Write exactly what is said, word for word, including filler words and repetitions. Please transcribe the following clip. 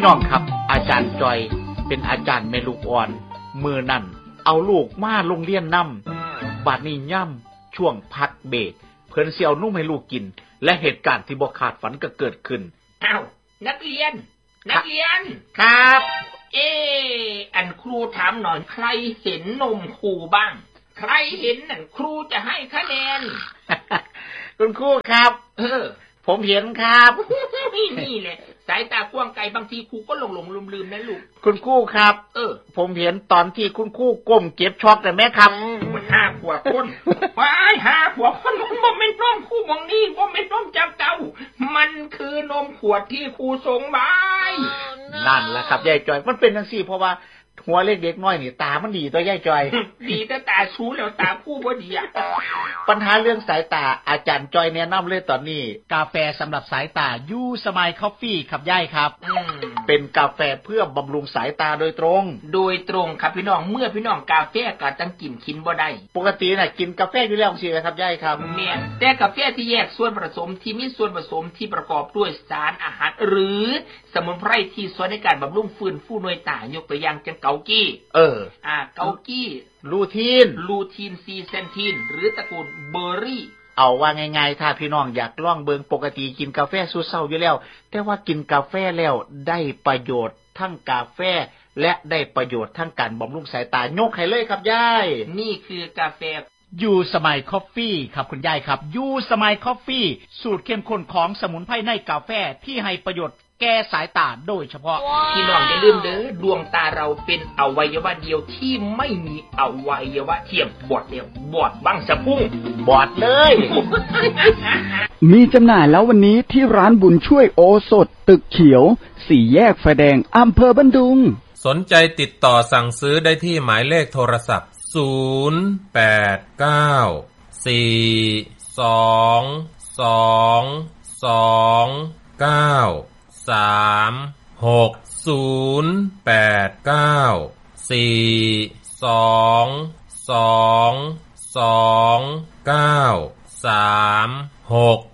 น้องครับอาจารย์จอยเป็นอาจารย์แม่ลูกอ่อนมือนั่นเอาลูกมาโรงเรียนนำบัดนี้ย่ำช่วงพักเบรกเพิ่นสิเอานุ่มให้ลูกกินและเหตุการณ์ที่บ่คาดฝันก็เกิดขึ้นอ้าวนักเรียนนักเรียนครับเอออันครูถามหน่อยใครเห็นนมครูบ้างใครเห็นนั่นครูจะให้คะแนนคุณครูครับเออผมเห็นครับนี่แหละสายตากว้างไกลบางทีครูก็หลงหลงลืมลืมนะลูกคุณครูครับเออผมเห็นตอนที่คุณครูก้มเก็บช็อกแต่แม่ครับมันห้าขวบคนว้ายห้าขวบคนมันบ่แม่นนมครูมองนี่บ่แม่นนมจับเต้ามันคือนมขวดที่ครูส่งมานั่นแหละครับยายจอยมันเป็นจังซี่เพราะว่าหัวเล็กเด็กน้อยนี่ตามันดีตัวยายจอยดีแต่ตาชูแล้วตาคู่บ่ดีอ่ะปัญหาเรื่องสายตาอาจารย์จอยแนะนำเลยตอนนี้กาแฟสำหรับสายตายูสมายคอฟฟี่ครับยายครับเป็นกาแฟเพื่อบำรุงสายตาโดยตรงโดยตรงครับพี่น้องเมื่อพี่น้องกาแฟก็จังกินกินบ่ได้ปกติน่ะกินกาแฟอยู่แล้วสิครับยายครับแม่นแต่กาแฟที่แยกส่วนผสมที่มีส่วนผสมที่ประกอบด้วยสารอาหารหรือสมุนไพรที่ช่วยในการบำรุงฟื้นฟูหน่วยตายกตัวอย่างเช่นเกากี้เอออ่าเกากี้ลูทีนลูทีนซีเซนทีนหรือตระกูลเบอร์รี่เอาว่าง่ายๆถ้าพี่น้องอยากลองเบิ่งปกติกินกาแฟสุดเศร้าอยู่แล้วแต่ว่ากินกาแฟแล้วได้ประโยชน์ทั้งกาแฟและได้ประโยชน์ทั้งการบำรุงสายตายกให้เลยครับยายนี่คือกาแฟยูสมายคอฟฟี่ครับคุณยายครับยูสมายคอฟฟี่สูตรเข้มข้นของสมุนไพรในกาแฟที่ให้ประโยชน์แก้สายตาโดยเฉพาะพี่น้องอย่าลืมเด้อดวงตาเราเป็นอวัยวะเดียวที่ไม่มีอวัยวะเทียมบอดเดียวบอดบังสะพุ่งบอดเลยมีจำหน่ายแล้ววันนี้ที่ร้านบุญช่วยโอสถตึกเขียวสี่แยกไฟแดงอำเภอบันดุงสนใจติดต่อสั่งซื้อได้ที่หมายเลขโทรศัพท์ศูนย์ แปด เก้า สี่ สอง สอง สอง เก้า สาม หก ศูนย์ แปด เก้า สี่ สอง สอง สอง เก้า สาม หก